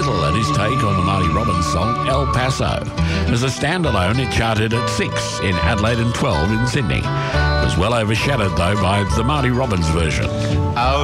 Little and his take on the Marty Robbins song El Paso. As a standalone, it charted at 6 in Adelaide and 12 in Sydney. It was well overshadowed, though, by the Marty Robbins version.